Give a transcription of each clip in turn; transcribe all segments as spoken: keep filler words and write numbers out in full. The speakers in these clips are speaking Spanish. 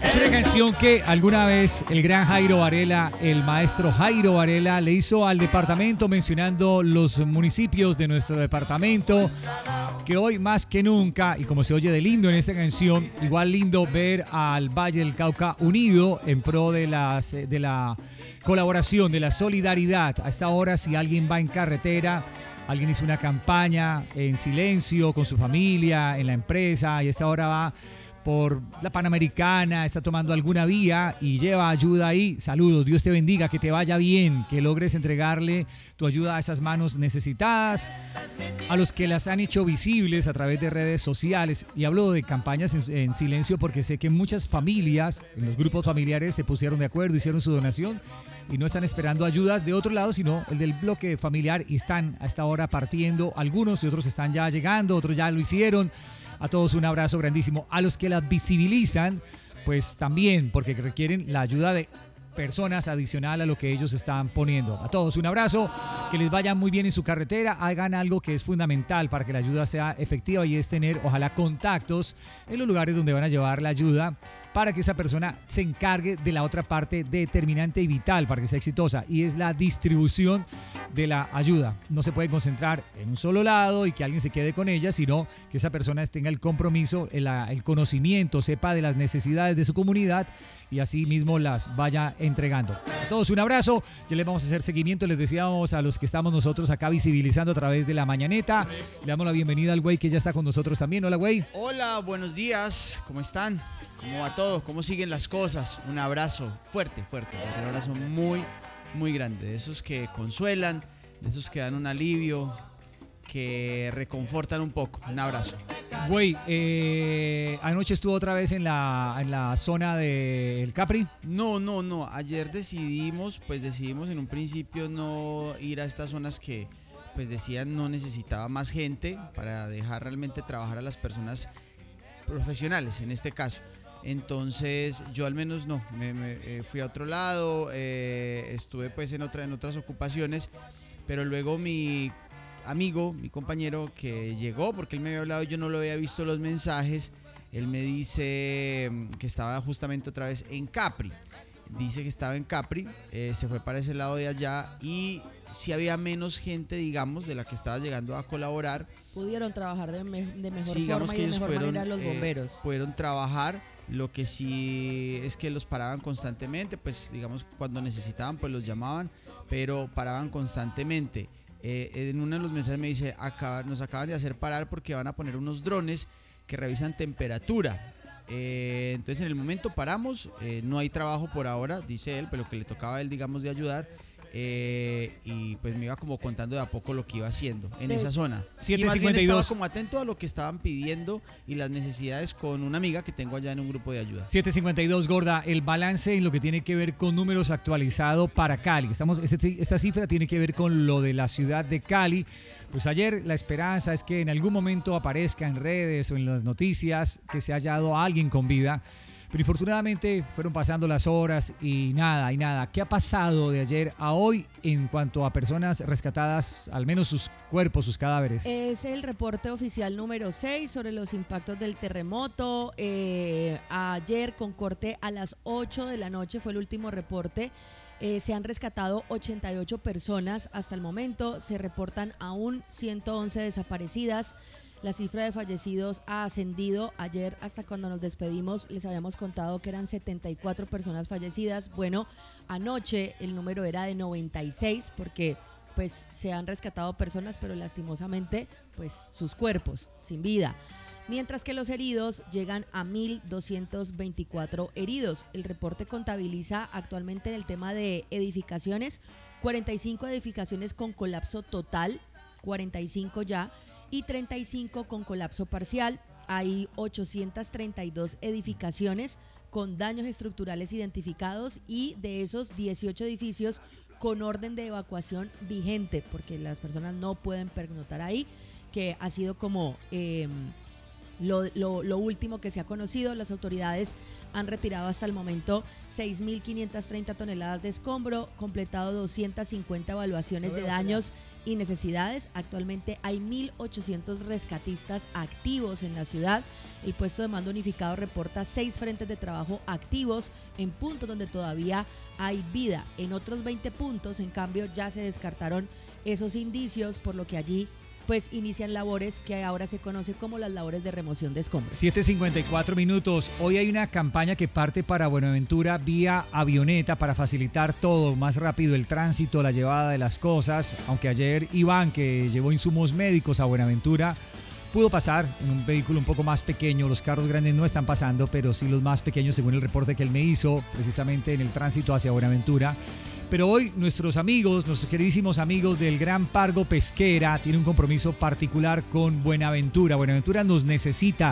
Es una canción que alguna vez el gran Jairo Varela, el maestro Jairo Varela, le hizo al departamento mencionando los municipios de nuestro departamento, que hoy más que nunca, y como se oye de lindo en esta canción, igual lindo ver al Valle del Cauca unido en pro de, las, de la colaboración, de la solidaridad. A esta hora, si alguien va en carretera, alguien hizo una campaña en silencio con su familia, en la empresa, y a esta hora va por la Panamericana, está tomando alguna vía y lleva ayuda ahí. Saludos, Dios te bendiga, que te vaya bien, que logres entregarle tu ayuda a esas manos necesitadas, a los que las han hecho visibles a través de redes sociales. Y hablo de campañas en, en silencio porque sé que muchas familias, en los grupos familiares, se pusieron de acuerdo, hicieron su donación y no están esperando ayudas de otro lado, sino el del bloque familiar, y están a esta hora partiendo algunos y otros están ya llegando, otros ya lo hicieron. A todos un abrazo grandísimo. A los que las visibilizan, pues también, porque requieren la ayuda de personas adicional a lo que ellos están poniendo. A todos un abrazo, que les vaya muy bien en su carretera, hagan algo que es fundamental para que la ayuda sea efectiva, y es tener, ojalá, contactos en los lugares donde van a llevar la ayuda, para que esa persona se encargue de la otra parte determinante y vital para que sea exitosa, y es la distribución de la ayuda. No se puede concentrar en un solo lado y que alguien se quede con ella, sino que esa persona tenga el compromiso, el, el conocimiento, sepa de las necesidades de su comunidad y así mismo las vaya entregando. A todos un abrazo, ya les vamos a hacer seguimiento. Les decíamos a los que estamos nosotros acá visibilizando a través de la mañaneta, le damos la bienvenida al güey que ya está con nosotros también. Hola, güey. Hola, buenos días, ¿cómo están? ¿Cómo va todo? ¿Cómo siguen las cosas? Un abrazo fuerte, fuerte, un abrazo muy, muy grande, de esos que consuelan, de esos que dan un alivio, que reconfortan un poco. Un abrazo. Güey, eh, anoche estuvo otra vez en la, en la zona del Capri. No, no, no, ayer decidimos, pues decidimos en un principio no ir a estas zonas que pues decían no necesitaba más gente, para dejar realmente trabajar a las personas profesionales en este caso. Entonces yo al menos no, me, me eh, fui a otro lado, eh, estuve pues en, otra, en otras ocupaciones, pero luego mi amigo, mi compañero que llegó, porque él me había hablado y yo no lo había visto los mensajes, él me dice que estaba justamente otra vez en Capri, dice que estaba en Capri, eh, se fue para ese lado de allá y si había menos gente, digamos, de la que estaba llegando a colaborar. Pudieron trabajar de, me, de mejor sí, forma que y de ellos mejor pudieron, manera los bomberos. Eh, pudieron trabajar. Lo que sí es que los paraban constantemente, pues digamos cuando necesitaban pues los llamaban, pero paraban constantemente. Eh, en uno de los mensajes me dice, Acaba, nos acaban de hacer parar porque van a poner unos drones que revisan temperatura. Eh, entonces en el momento paramos, eh, no hay trabajo por ahora, dice él, pero lo que le tocaba a él, digamos, de ayudar. Eh, y pues me iba como contando de a poco lo que iba haciendo en esa zona. siete cincuenta y dos. Estaba como atento a lo que estaban pidiendo y las necesidades con una amiga que tengo allá en un grupo de ayuda. siete cincuenta y dos, Gorda, el balance en lo que tiene que ver con números actualizado para Cali. Estamos, este, esta cifra tiene que ver con lo de la ciudad de Cali. Pues ayer la esperanza es que en algún momento aparezca en redes o en las noticias que se haya dado a alguien con vida. Pero infortunadamente fueron pasando las horas y nada, y nada. ¿Qué ha pasado de ayer a hoy en cuanto a personas rescatadas, al menos sus cuerpos, sus cadáveres? Es el reporte oficial número seis sobre los impactos del terremoto. Eh, ayer, con corte a las ocho de la noche, fue el último reporte. Eh, se han rescatado ochenta y ocho personas hasta el momento. Se reportan aún ciento once desaparecidas. La cifra de fallecidos ha ascendido. Ayer, hasta cuando nos despedimos, les habíamos contado que eran setenta y cuatro personas fallecidas. Bueno, anoche el número era de noventa y seis porque pues se han rescatado personas, pero lastimosamente pues sus cuerpos sin vida. Mientras que los heridos llegan a mil doscientos veinticuatro heridos. El reporte contabiliza actualmente en el tema de edificaciones, cuarenta y cinco edificaciones con colapso total, cuarenta y cinco ya, y treinta y cinco con colapso parcial. Hay ochocientas treinta y dos edificaciones con daños estructurales identificados y de esos dieciocho edificios con orden de evacuación vigente, porque las personas no pueden pernoctar ahí, que ha sido como eh, Lo, lo, lo último que se ha conocido, las autoridades han retirado hasta el momento seis mil quinientas treinta toneladas de escombro, completado doscientas cincuenta evaluaciones de daños y necesidades. Actualmente hay mil ochocientos rescatistas activos en la ciudad. El puesto de mando unificado reporta seis frentes de trabajo activos en puntos donde todavía hay vida. En otros veinte puntos, en cambio, ya se descartaron esos indicios, por lo que allí pues inician labores que ahora se conoce como las labores de remoción de escombros. siete cincuenta y cuatro minutos. Hoy hay una campaña que parte para Buenaventura vía avioneta para facilitar todo, más rápido el tránsito, la llevada de las cosas. Aunque ayer Iván, que llevó insumos médicos a Buenaventura, pudo pasar en un vehículo un poco más pequeño. Los carros grandes no están pasando, pero sí los más pequeños, según el reporte que él me hizo, precisamente en el tránsito hacia Buenaventura. Pero hoy nuestros amigos, nuestros queridísimos amigos del Gran Pargo Pesquera tienen un compromiso particular con Buenaventura. Buenaventura nos necesita.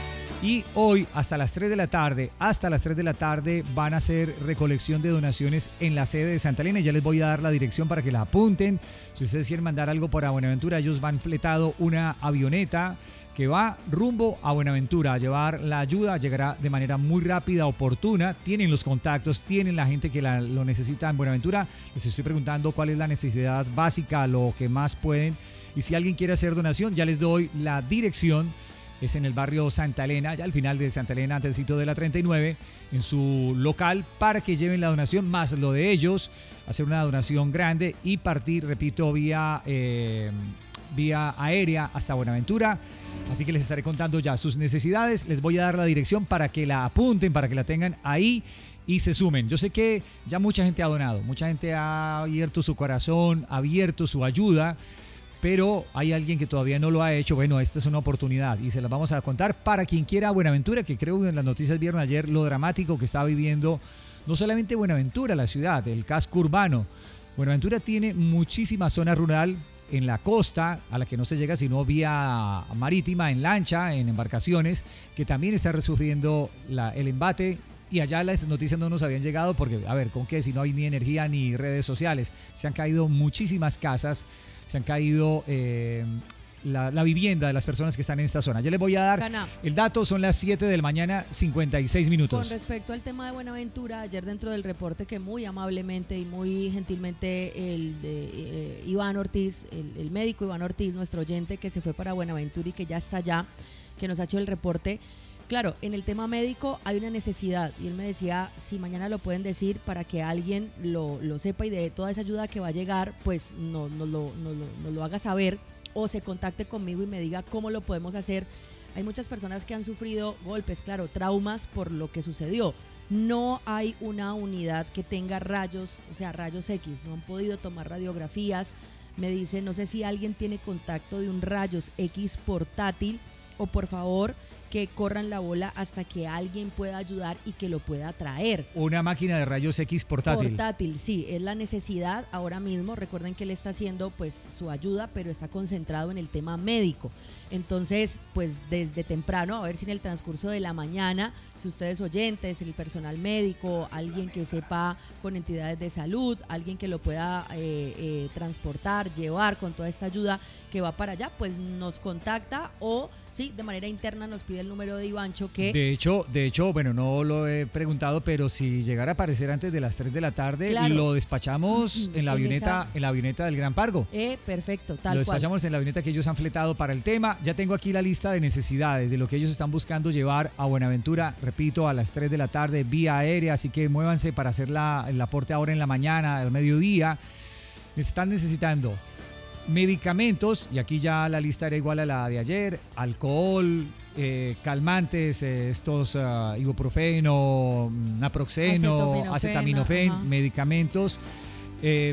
Y hoy hasta las tres de la tarde, hasta las tres de la tarde van a hacer recolección de donaciones en la sede de Santa Elena. Ya les voy a dar la dirección para que la apunten. Si ustedes quieren mandar algo para Buenaventura, ellos van fletado una avioneta que va rumbo a Buenaventura a llevar la ayuda. Llegará de manera muy rápida, oportuna. Tienen los contactos, tienen la gente que la, lo necesita en Buenaventura. Les estoy preguntando cuál es la necesidad básica, lo que más pueden. Y si alguien quiere hacer donación, ya les doy la dirección. Es en el barrio Santa Elena, ya al final de Santa Elena, antesito de la treinta y nueve, en su local, para que lleven la donación, más lo de ellos, hacer una donación grande y partir, repito, vía, eh, vía aérea hasta Buenaventura. Así que les estaré contando ya sus necesidades. Les voy a dar la dirección para que la apunten, para que la tengan ahí y se sumen. Yo sé que ya mucha gente ha donado, mucha gente ha abierto su corazón, ha abierto su ayuda, pero hay alguien que todavía no lo ha hecho. Bueno, esta es una oportunidad y se las vamos a contar para quien quiera Buenaventura, que creo que en las noticias vieron ayer lo dramático que está viviendo no solamente Buenaventura, la ciudad, el casco urbano. Buenaventura tiene muchísima zona rural en la costa, a la que no se llega sino vía marítima, en lancha, en embarcaciones, que también está sufriendo la, el embate. Y allá las noticias no nos habían llegado porque, a ver, ¿con qué? Si no hay ni energía ni redes sociales. Se han caído muchísimas casas, se han caído eh, la, la vivienda de las personas que están en esta zona. Ya les voy a dar Cana. El dato, son las siete de la mañana, cincuenta y seis minutos. Con respecto al tema de Buenaventura, ayer dentro del reporte que muy amablemente y muy gentilmente el de, eh, Iván Ortiz, el, el médico Iván Ortiz, nuestro oyente que se fue para Buenaventura y que ya está allá, que nos ha hecho el reporte. Claro, en el tema médico hay una necesidad y él me decía, si mañana lo pueden decir para que alguien lo, lo sepa y de toda esa ayuda que va a llegar, pues nos no, no, no, no, no lo haga saber o se contacte conmigo y me diga cómo lo podemos hacer. Hay muchas personas que han sufrido golpes, claro, traumas por lo que sucedió. No hay una unidad que tenga rayos, o sea, rayos X, no han podido tomar radiografías. Me dice, no sé si alguien tiene contacto de un rayos X portátil o por favor que corran la bola hasta que alguien pueda ayudar y que lo pueda traer. Una máquina de rayos X portátil. Portátil, sí, es la necesidad ahora mismo. Recuerden que él está haciendo pues su ayuda, pero está concentrado en el tema médico. Entonces, pues desde temprano, a ver si en el transcurso de la mañana, si ustedes oyentes, el personal médico, alguien que sepa con entidades de salud, alguien que lo pueda eh, eh, transportar, llevar con toda esta ayuda que va para allá, pues nos contacta o sí, de manera interna nos pide el número de Ivancho que... De hecho, de hecho, bueno, no lo he preguntado, pero si llegara a aparecer antes de las tres de la tarde, claro, lo despachamos en la en avioneta, esa... en la avioneta del Gran Pargo. Eh, perfecto, tal Lo despachamos cual. en la avioneta que ellos han fletado para el tema. Ya tengo aquí la lista de necesidades de lo que ellos están buscando llevar a Buenaventura, repito, a las tres de la tarde, vía aérea, así que muévanse para hacer la, el aporte ahora en la mañana, al mediodía. Están necesitando medicamentos, y aquí ya la lista era igual a la de ayer, alcohol, eh, calmantes, eh, estos uh, ibuprofeno, naproxeno, acetaminofén, medicamentos, eh,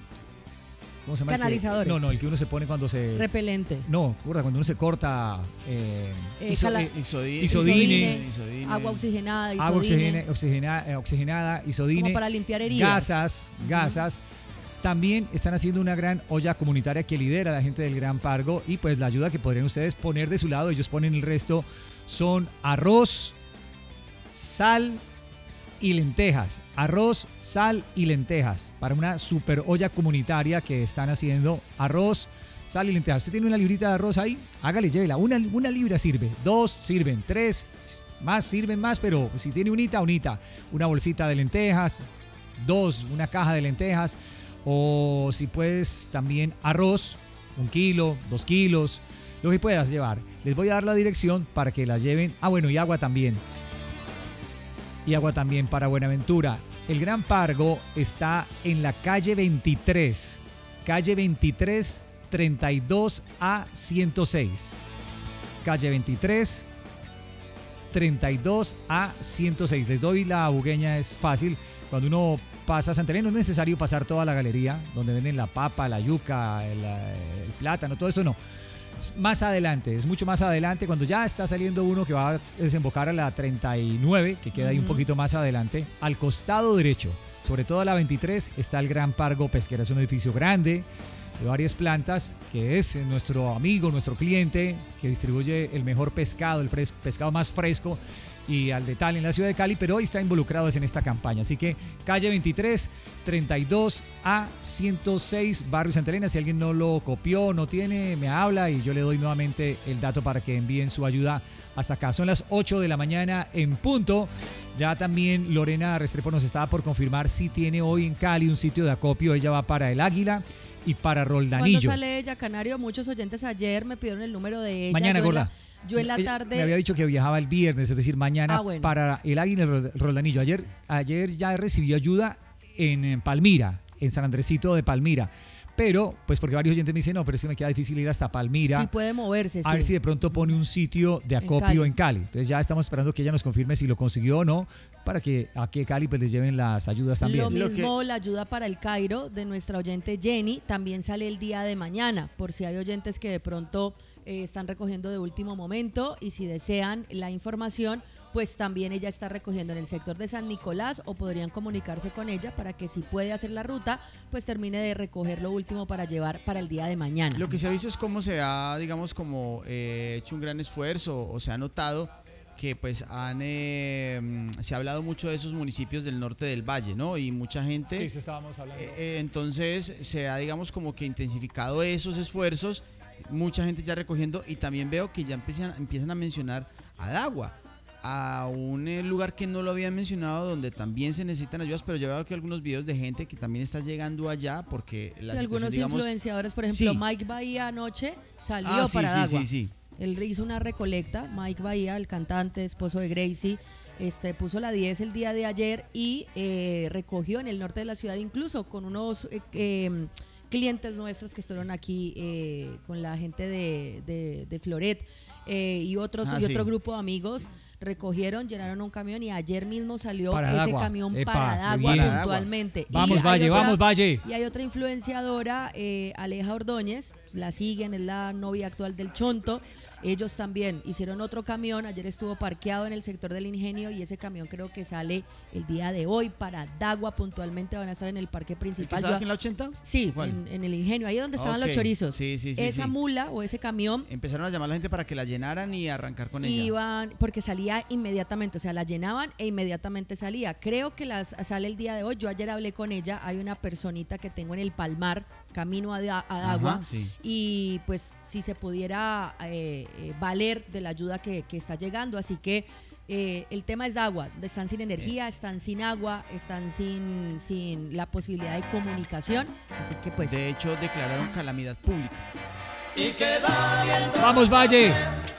¿cómo se llama? Canalizadores. No, no, el que uno se pone cuando se... Repelente. No, cuando uno se corta... Eh, Eh, iso- cala- eh, Isodine. Isodine. Isodine. Agua oxigenada, isodine, agua oxigena- oxigena- eh, oxigenada, isodine, como para limpiar heridas. gasas, gasas. También están haciendo una gran olla comunitaria que lidera la gente del Gran Pargo, y pues la ayuda que podrían ustedes poner de su lado, ellos ponen el resto, son arroz, sal y lentejas. Arroz, sal y lentejas para una super olla comunitaria que están haciendo. Arroz, sal y lentejas. ¿Usted tiene una librita de arroz ahí? Hágale, llévela. Una, una libra sirve, dos sirven, tres más sirven más, pero si tiene unita, unita. Una bolsita de lentejas, dos, una caja de lentejas, o si puedes también arroz, un kilo, dos kilos, lo que puedas llevar. Les voy a dar la dirección para que la lleven. Ah, bueno, y agua también. Y agua también para Buenaventura. El Gran Pargo está en la calle veintitrés, calle veintitrés, treinta y dos A ciento seis. Calle veintitrés, treinta y dos A ciento seis. Les doy la bugueña, es fácil. Cuando uno pasa a Santa Elena no es necesario pasar toda la galería donde venden la papa, la yuca, el, el plátano, todo eso no. Más adelante, es mucho más adelante, cuando ya está saliendo uno que va a desembocar a la treinta y nueve, que queda ahí un poquito más adelante, al costado derecho, sobre todo a la veintitrés, está el Gran Pargo Pesquera. Es un edificio grande, de varias plantas, que es nuestro amigo, nuestro cliente, que distribuye el mejor pescado, el fres- pescado más fresco y al detalle en la ciudad de Cali, pero hoy está involucrado en esta campaña. Así que calle veintitrés, treinta y dos A ciento seis, Barrio Santa Elena. Si alguien no lo copió, no tiene, me habla y yo le doy nuevamente el dato para que envíen su ayuda hasta acá. Son las ocho de la mañana en punto. Ya también Lorena Restrepo nos estaba por confirmar si tiene hoy en Cali un sitio de acopio. Ella va para el Águila y para Roldanillo. ¿Cuándo sale ella, Canario? Muchos oyentes ayer me pidieron el número de ella. Mañana, yo gorda. En la, yo en la Ella tarde... me había dicho que viajaba el viernes, es decir, mañana, Ah, bueno. para el Águila y el Roldanillo. Ayer, ayer ya recibió ayuda en, en Palmira, en San Andresito de Palmira. Pero, pues porque varios oyentes me dicen, no, pero es que me queda difícil ir hasta Palmira. Sí puede moverse, A ver sí. si de pronto pone un sitio de En acopio Cali. en Cali. Entonces ya estamos esperando que ella nos confirme si lo consiguió o no, para que aquí a Cali pues les lleven las ayudas también. Lo Lo mismo que- la ayuda para el Cairo de nuestra oyente Jenny también sale el día de mañana, por si hay oyentes que de pronto eh, están recogiendo de último momento y si desean la información, pues también ella está recogiendo en el sector de San Nicolás o podrían comunicarse con ella para que si puede hacer la ruta, pues termine de recoger lo último para llevar para el día de mañana. Lo que se ha visto es cómo se ha, digamos, como eh, hecho un gran esfuerzo o se ha notado que pues han eh, mm, se ha hablado mucho de esos municipios del norte del valle, ¿no? Y mucha gente Sí, eso estábamos hablando. eh, eh, entonces se ha, digamos, como que intensificado esos esfuerzos, mucha gente ya recogiendo y también veo que ya empiezan, empiezan a mencionar a Dagua, a un eh, lugar que no lo habían mencionado donde también se necesitan ayudas, pero yo veo aquí algunos videos de gente que también está llegando allá porque la Sí, algunos situación, digamos, influenciadores, por ejemplo, Sí. Mike Bahía anoche salió ah, sí, para sí, Dagua. sí, sí. Él hizo una recolecta, Mike Bahía, el cantante, esposo de Gracie, este, puso la diez el día de ayer y eh, recogió en el norte de la ciudad, incluso con unos eh, eh, clientes nuestros que estuvieron aquí eh, con la gente de, de, de Floret eh, y, otros, Ah, y sí. otro grupo de amigos. Recogieron, llenaron un camión y ayer mismo salió Para ese Dagua. camión Epa, para qué Dagua bien. puntualmente. Y Vamos, hay Valle, otra- vamos, Valle. y hay otra influenciadora, eh, Aleja Ordóñez, la siguen, es la novia actual del Chonto. Ellos también hicieron otro camión, ayer estuvo parqueado en el sector del Ingenio y ese camión creo que sale el día de hoy para Dagua puntualmente, van a estar en el parque ¿El que principal. estaba Yo- aquí en la ochenta? sí, ¿Cuál? en, en el Ingenio, ahí donde estaban Ok, los chorizos. sí, sí, sí, Esa sí. mula o ese camión Empezaron a llamar a la gente para que la llenaran y arrancar con ella. iban, porque salía inmediatamente, o sea, la llenaban e inmediatamente salía. Creo que las sale el día de hoy. Yo ayer hablé con ella, hay una personita que tengo en el Palmar, camino a, Da- a Dagua, Ajá, sí. y pues si se pudiera eh, eh, valer de la ayuda que, que está llegando, así que eh, el tema es Dagua, están sin energía, están sin agua, están sin, sin la posibilidad de comunicación, así que pues... De hecho, declararon calamidad pública. Vamos, Valle.